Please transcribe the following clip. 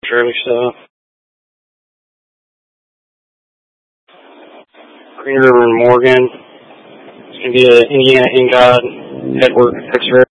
Surely so. Green River and Morgan. It's going to be an Indiana Ingod Edward X-ray.